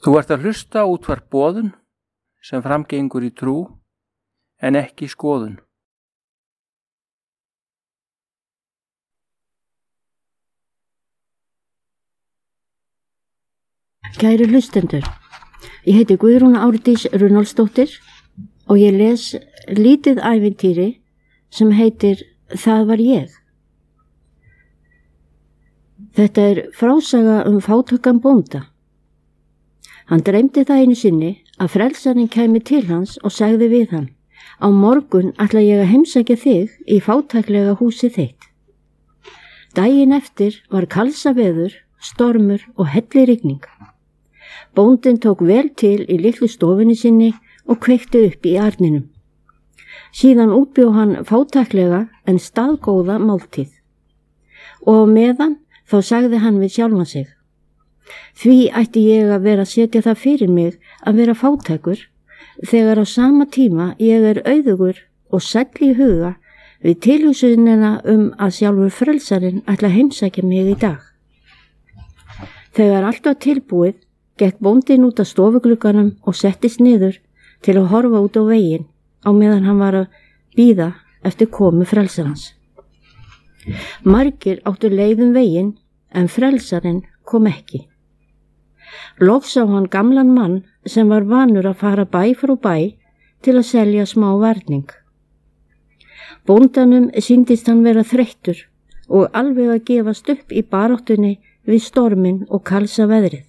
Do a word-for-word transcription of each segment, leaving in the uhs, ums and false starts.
Þú ert að hlusta útvarp boðun sem framgengur í trú en ekki skoðun. Kæru hlustendur, ég heiti Guðrún Árdís Runólfsdóttir og ég les lítið ævintýri sem heitir Það var ég. Þetta er frásaga um fátækan bónda. Hann dreymdi það einu sinni að frelsarinn kæmi til hans og sagði við hann: á morgun ætla ég að heimsækja þig í fátæklega húsið þitt. Daginn eftir var kalsaveður, stormur og hellirigning. Bóndinn tók vel til í litlu stofunni sinni og kveikti upp í arninum. Síðan útbjó hann fátæklega en staðgóða máltíð. Og á meðan þá sagði hann við sjálfan sig: því ætti ég að vera að setja það fyrir mig að vera fátækur, þegar á sama tíma ég er auðugur og sæll í huga við tilhugsunina um að sjálfur frelsarinn ætla að heimsækja mig í dag. Þegar allt var tilbúið, gekk bóndinn út af stofuglugganum og settist niður til að horfa út á veginn á meðan hann var að bíða eftir komu frelsarans. Margir áttu leið um veginn en frelsarinn kom ekki. Loks sá hann gamlan mann sem var vanur að fara bæ frá bæ til að selja smá varning. Bóndanum sýndist hann vera þreyttur og alveg að gefast upp í baráttunni við storminn og kalsa veðrið.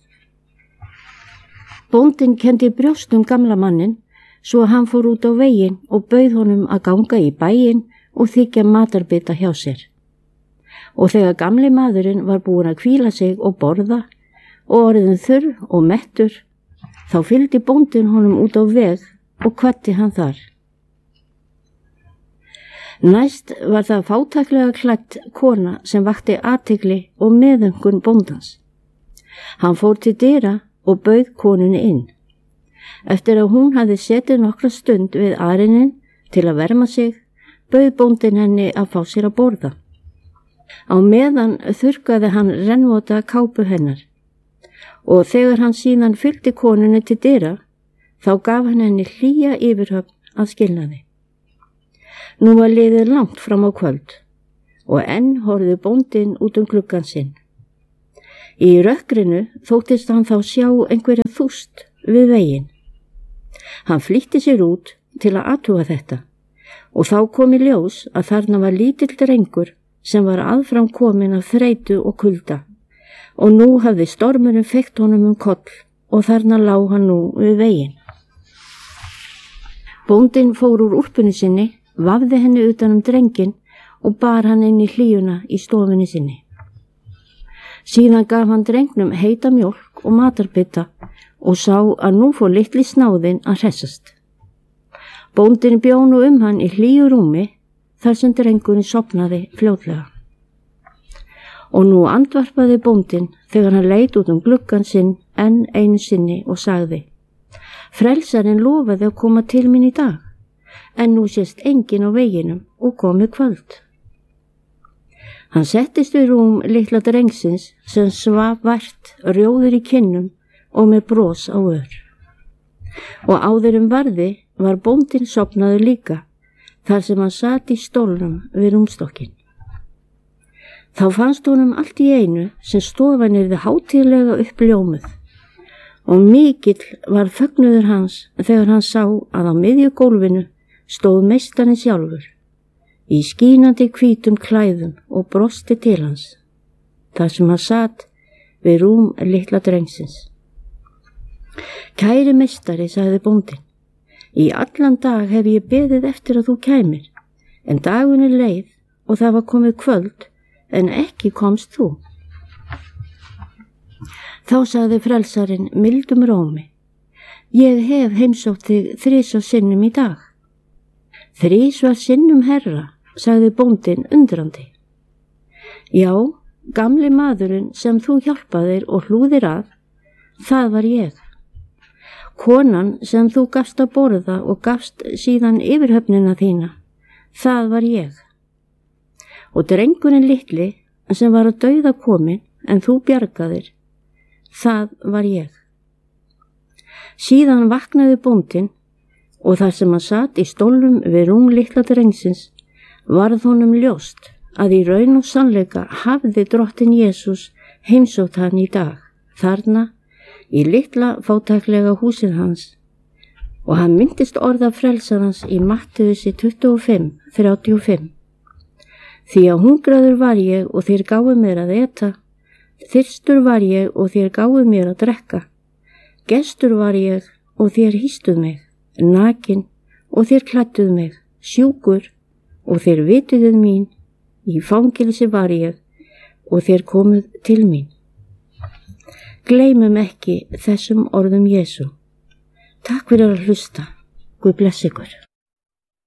Bóndinn kenndi brjóstum gamla mannin svo hann fór út á veginn og bauð honum að ganga í bæinn og þiggja matarbita hjá sér. Og þegar gamli maðurinn var búinn að hvíla sig og borða og orðin þurr og mettur, þá fylgdi bóndinn honum út á veg og kvaddi hann þar. Næst var það fátæklega klædd kona sem vakti athygli og meðaumkun bóndans. Hann fór til dyra og bauð konunni inn. Eftir að hún hafði setið nokkra stund við arinin til að verma sig, bauð bóndinn henni að fá sér að borða. Á meðan þurrkaði hann rennvota kápu hennar. Og þegar hann síðan fylgdi konunni til dyra, þá gaf hann henni hlýja yfirhöfn að skilnaði. Nú var liðið langt fram á kvöld og enn horfði bóndinn út um gluggann sinn. Í rökkrinu þóttist hann þá sjá einhverja þúst við veginn. Hann flýtti sér út til að athuga þetta og þá kom í ljós að þarna var lítill drengur sem var aðfram kominn af þreytu og kulda. Og nú hafði stormurinn feykt honum um koll og þarna lá hann nú við veginn. Bóndinn fór úr úlpunni sinni, vafði henni utan um drenginn og bar hann inn í hlýjuna í stofunni sinni. Síðan gaf hann drengnum heita mjólk og matarbita og sá að nú fór litli snáðinn að hressast. Bóndinn bjó nú um hann í hlýju rúmi þar sem drengurinn sofnaði fljótlega. Og nú andvarpaði bóndinn þegar hann leit út um gluggann sinn enn einu sinni og sagði: frelsarinn lofaði að koma til mín í dag, en nú sést enginn á veginum og komið kvöld. Hann settist við rúm litla drengsins sem svaf vært, rjóður í kinnum og með bros á ör. Og áður um varði var bóndinn sofnaður líka, þar sem hann sat í stólnum við rúmstokkinn. Þá fannst honum allt í einu sem stofan yrði hátíðlega uppljómuð og mikill var fögnuður hans þegar hann sá að á miðju gólfinu stóð meistarinn sjálfur í skínandi hvítum klæðum og brosti til hans, þar sem hann sat við rúm litla drengsins. Kæri meistari, sagði bóndinn, í allan dag hef ég beðið eftir að þú kæmir, en dagunni leið og það var komið kvöld, en ekki komst þú. Þá sagði frelsarinn mildum rómi: ég hef heimsótt þig þrisvar sinnum í dag. Þrisvar sinnum, herra, sagði bóndinn undrandi. Já, gamli maðurinn sem þú hjálpaðir og hlúðir að, það var ég. Konan sem þú gafst að borða og gafst síðan yfirhöfnina þína, það var ég. Og drengurinn litli sem var að dauða komin en þú bjargaðir, það var ég. Síðan vaknaði bóndinn og þar sem hann sat í stólnum við rúm litla drengsins varð honum ljóst að í raun og sannleika hafði drottinn Jesús heimsótt hann í dag, þarna í litla fátæklega húsið hans, og hann myndist orða frelsarans í Mattheusi tuttugu og fimm, þrjátíu og fimm. Því að hungraður var ég og þér gáfu mér að eta, þyrstur var ég og þér gáfu mér að drekka, gestur var ég og þér hýstuð mig, nakin og þér klædduð mig, sjúkur og þér vituðuð mín, í fangilsi var ég og þér komuð til mín. Gleymum ekki þessum orðum Jesú. Takk fyrir að hlusta. Guð bless ykkur.